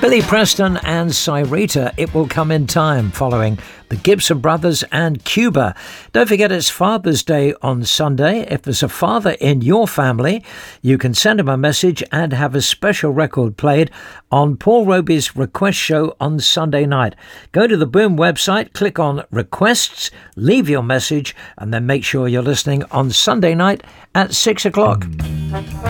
Billy Preston and Cyrita, It Will Come in Time, following the Gibson Brothers and Cuba. Don't forget it's Father's Day on Sunday. If there's a father in your family, you can send him a message and have a special record played on Paul Roby's Request Show on Sunday night. Go to the Boom website, click on Requests, leave your message, and then make sure you're listening on Sunday night at 6 o'clock.